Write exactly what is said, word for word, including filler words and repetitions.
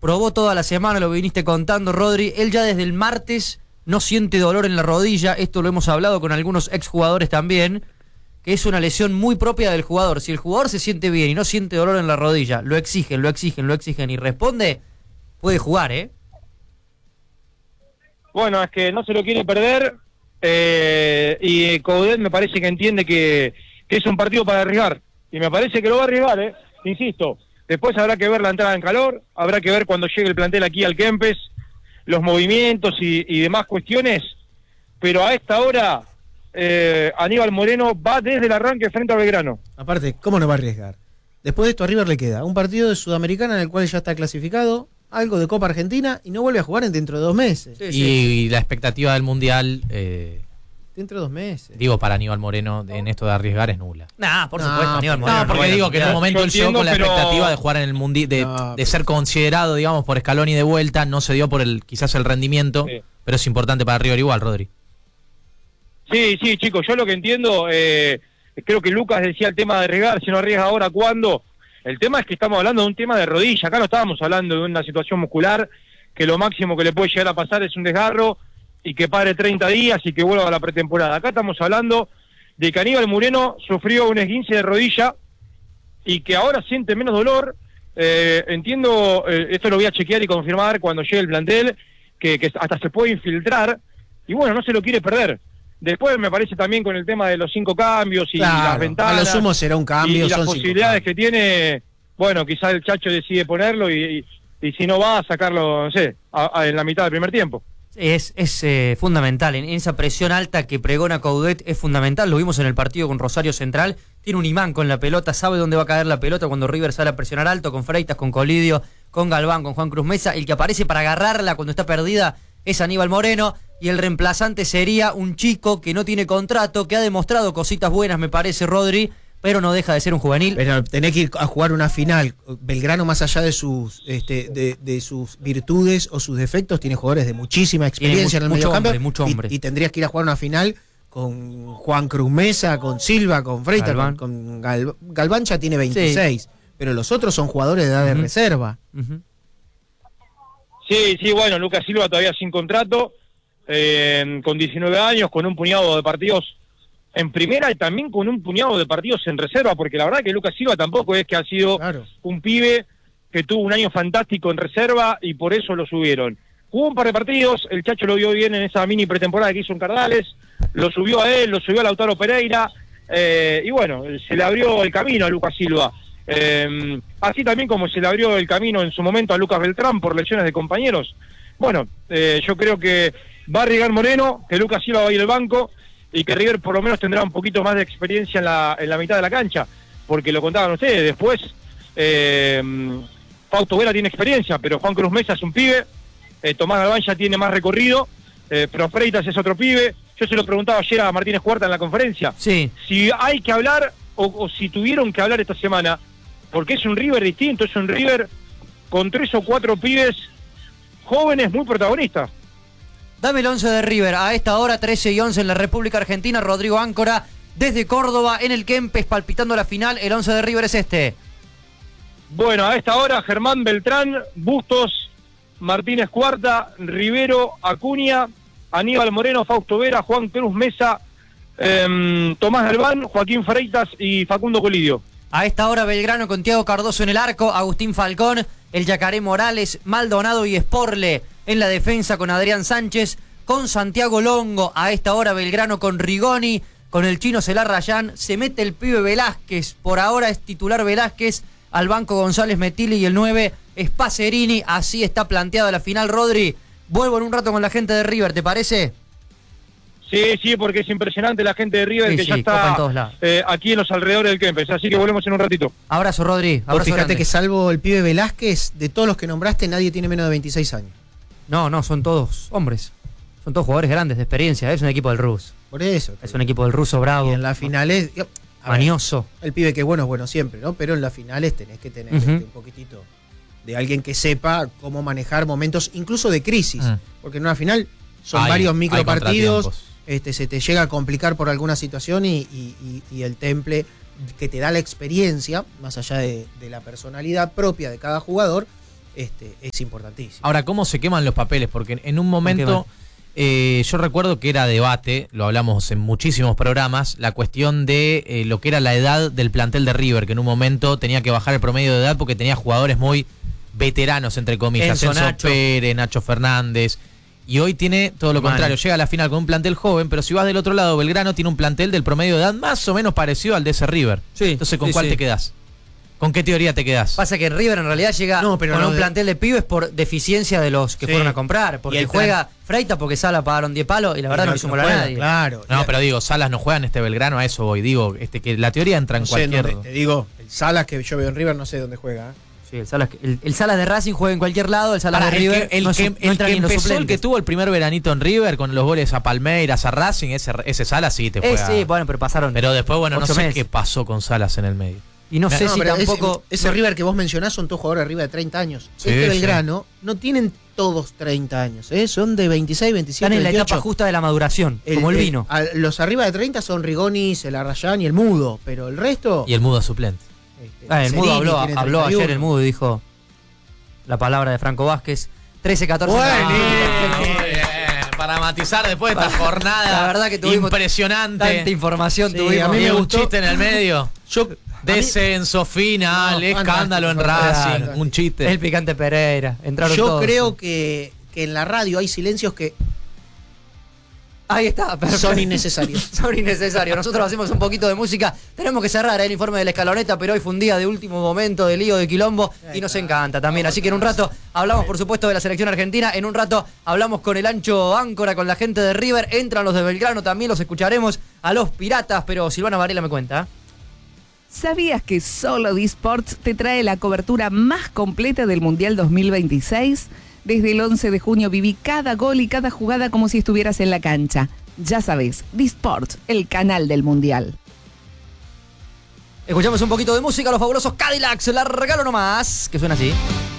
probó toda la semana, lo viniste contando, Rodri. Él ya desde el martes no siente dolor en la rodilla. Esto lo hemos hablado con algunos exjugadores también, que es una lesión muy propia del jugador. Si el jugador se siente bien y no siente dolor en la rodilla, lo exigen, lo exigen, lo exigen y responde, puede jugar, ¿eh? Bueno, es que no se lo quiere perder, eh, y Coudet me parece que entiende que, que es un partido para arriesgar, y me parece que lo va a arriesgar, ¿eh? Insisto, después habrá que ver la entrada en calor, habrá que ver cuando llegue el plantel aquí al Kempes, los movimientos y, y demás cuestiones, pero a esta hora eh, Aníbal Moreno va desde el arranque frente a Belgrano. Aparte, ¿cómo no va a arriesgar? Después de esto a River le queda un partido de Sudamericana en el cual ya está clasificado, algo de Copa Argentina y no vuelve a jugar en dentro de dos meses. Sí, sí. Y, y la expectativa del Mundial, eh, dentro de dos meses. Digo, para Aníbal Moreno en esto de arriesgar es nula. Nah, por No, supuesto, Aníbal Moreno. No, porque no, digo que en un momento Yo él llegó entiendo, con la pero- expectativa de jugar en el Mundial, de, No, de ser considerado, digamos, por Scaloni de vuelta, no se dio por el quizás el rendimiento, Sí. pero es importante para River igual, Rodri. Sí, sí, chicos, yo lo que entiendo, eh, creo que Lucas decía el tema de arriesgar, si no arriesga ahora, ¿cuándo? El tema es que estamos hablando de un tema de rodilla, acá no estábamos hablando de una situación muscular, que lo máximo que le puede llegar a pasar es un desgarro y que pare treinta días y que vuelva a la pretemporada. Acá estamos hablando de que Aníbal Moreno sufrió un esguince de rodilla y que ahora siente menos dolor. Eh, entiendo, eh, esto lo voy a chequear y confirmar cuando llegue el plantel, que, que hasta se puede infiltrar, y bueno, no se lo quiere perder. Después me parece también con el tema de los cinco cambios y Claro, las ventanas. a lo sumo será un cambio, y las son cinco posibilidades cambios. que tiene, bueno, quizás el Chacho decide ponerlo y, y, y si no va a sacarlo, no sé, a, a, en la mitad del primer tiempo. Es, es eh, fundamental, en esa presión alta que pregona Coudet es fundamental, lo vimos en el partido con Rosario Central, tiene un imán con la pelota, sabe dónde va a caer la pelota cuando River sale a presionar alto, con Freitas, con Colidio, con Galván, con Juan Cruz Mesa, el que aparece para agarrarla cuando está perdida es Aníbal Moreno, y el reemplazante sería un chico que no tiene contrato, que ha demostrado cositas buenas, me parece, Rodri, pero no deja de ser un juvenil. Pero tenés que ir a jugar una final. Belgrano, más allá de sus este, de, de sus virtudes o sus defectos, tiene jugadores de muchísima experiencia Tiene en el mucho mediocampo. hombre, mucho hombre. Y, y tendrías que ir a jugar una final con Juan Cruz Mesa, con Silva, con Freitas, Galván. con, con Gal, Galván ya tiene veintiséis. Sí. Pero los otros son jugadores de edad uh-huh. de reserva. Uh-huh. Sí, sí, bueno, Lucas Silva todavía sin contrato, eh, con diecinueve años, con un puñado de partidos en primera y también con un puñado de partidos en reserva, porque la verdad que Lucas Silva tampoco es que ha sido claro. un pibe que tuvo un año fantástico en reserva y por eso lo subieron. Jugó un par de partidos, el Chacho lo vio bien en esa mini pretemporada que hizo en Cardales, lo subió a él, lo subió a Lautaro Pereira, eh, y bueno, se le abrió el camino a Lucas Silva. Eh, así también como se le abrió el camino en su momento a Lucas Beltrán por lesiones de compañeros. Bueno, eh, yo creo que va a arriesgar Moreno, que Lucas Silva va a ir al banco y que River por lo menos tendrá un poquito más de experiencia en la, en la mitad de la cancha, porque lo contaban ustedes, después eh, Fausto Vera tiene experiencia, pero Juan Cruz Mesa es un pibe, eh, Tomás Galván ya tiene más recorrido, eh, pero Freitas es otro pibe. Yo se lo preguntaba ayer a Martínez Cuarta en la conferencia, sí. si hay que hablar o, o si tuvieron que hablar esta semana, porque es un River distinto, es un River con tres o cuatro pibes jóvenes muy protagonistas. Dame el once de River, a esta hora trece y once en la República Argentina, Rodrigo Áncora, desde Córdoba, en el Kempes, palpitando la final, el once de River es este. Bueno, a esta hora Germán Beltrán, Bustos, Martínez Cuarta, Rivero, Acuña, Aníbal Moreno, Fausto Vera, Juan Cruz Mesa, eh, Tomás Galván, Joaquín Freitas y Facundo Colidio. A esta hora Belgrano con Thiago Cardoso en el arco, Agustín Falcón, el Yacaré Morales, Maldonado y Sporle en la defensa con Adrián Sánchez, con Santiago Longo. A esta hora Belgrano con Rigoni, con el chino Celar Rayán, se mete el pibe Velázquez, por ahora es titular Velázquez, al banco González Metilli y el nueve es Pacerini. Así está planteada la final, Rodri. Vuelvo en un rato con la gente de River, ¿te parece? Sí, sí, porque es impresionante la gente de River, sí, que sí, ya está en eh, aquí en los alrededores del Kempes, así que volvemos en un ratito. Abrazo, Rodri. Abrazo. Vos fíjate grande. que salvo el pibe Velázquez, de todos los que nombraste, nadie tiene menos de veintiséis años. No, no, son todos hombres. Son todos jugadores grandes de experiencia. Es un equipo del Ruso. Por eso. Es un equipo del Ruso bravo. Y en las finales... Manioso. El pibe que es bueno es bueno siempre, ¿no? Pero en las finales tenés que tener uh-huh. este, un poquitito de alguien que sepa cómo manejar momentos, incluso de crisis. Uh-huh. Porque en una final son hay, varios micropartidos, este, se te llega a complicar por alguna situación y, y, y, y el temple que te da la experiencia, más allá de, de la personalidad propia de cada jugador, este, es importantísimo. Ahora, ¿cómo se queman los papeles? Porque en un momento, eh, yo recuerdo que era debate, lo hablamos en muchísimos programas, la cuestión de eh, lo que era la edad del plantel de River, que en un momento tenía que bajar el promedio de edad porque tenía jugadores muy veteranos, entre comillas, Enzo, Enzo Nacho. Pérez, Nacho Fernández, y hoy tiene todo lo contrario, llega a la final con un plantel joven, pero si vas del otro lado, Belgrano tiene un plantel del promedio de edad más o menos parecido al de ese River. Sí, Entonces, ¿con sí, cuál sí. te quedás? ¿Con qué teoría te quedás? Pasa que River en realidad llega No, pero con no un de- plantel de pibes por deficiencia de los que Sí. fueron a comprar. Y Porque el juega Freita porque Sala pagaron diez palos y la verdad no, hizo molar a juega, nadie. Claro. No, pero digo, Salas no juega en este Belgrano, a eso voy. Digo, este que la teoría entra en No sé, cualquier... no, te, te digo, el Salas que yo veo en River no sé dónde juega. ¿eh? Sí, el Salas, el, el Salas de Racing juega en cualquier lado, el Salas Pará, de el River que, el no, que, su- no el entra que ni en los empezó, el suplentes. que tuvo el primer veranito en River con los goles a Palmeiras, a Racing, ese, ese Salas sí te Eh, fue a- sí, bueno, pero pasaron. Pero después, bueno, no ocho sé meses. qué pasó con Salas en el medio. Y no sé No, si pero ese- tampoco. Ese, River que vos mencionás son todos jugadores arriba de treinta años. Sí, este sí. Belgrano no tienen todos treinta años, ¿eh? Son de veintiséis, veintisiete, Están en la veintiocho. etapa justa de la maduración, como el vino. a- los arriba de treinta son Rigonis, el Arrayán y el Mudo, pero el resto... Y el mudo suplente. este, Ah, el Mudo Cerini habló, tiene habló treinta y uno. ayer el Mudo y dijo la palabra de Franco Vázquez. trece catorce. Bueno. Muy bien, para matizar después de esta jornada La verdad que tuvimos impresionante. Tanta información Sí, tuvimos. a mí Y me un gustó. chiste en el medio. Yo, Descenso final, No, escándalo en fantástico, Racing, fantástico. un chiste. El picante Pereira. Entraron yo todos. creo que, que en la radio hay silencios que Ahí está, perfecto. son innecesarios. Son innecesarios. Nosotros hacemos un poquito de música. Tenemos que cerrar el informe de la escaloneta, pero hoy fue un día de último momento, de lío, de quilombo, y nos encanta también. Así que en un rato hablamos, por supuesto, de la selección argentina. En un rato hablamos con el ancho áncora, con la gente de River. Entran los de Belgrano, también los escucharemos a los piratas, pero Silvana Varela me cuenta. ¿Sabías que solo D-Sports te trae la cobertura más completa del Mundial dos mil veintiséis? Desde el once de junio viví cada gol y cada jugada como si estuvieras en la cancha. Ya sabes, D-Sports, el canal del Mundial. Escuchamos un poquito de música, los fabulosos Cadillacs. La regalo nomás, que suena así.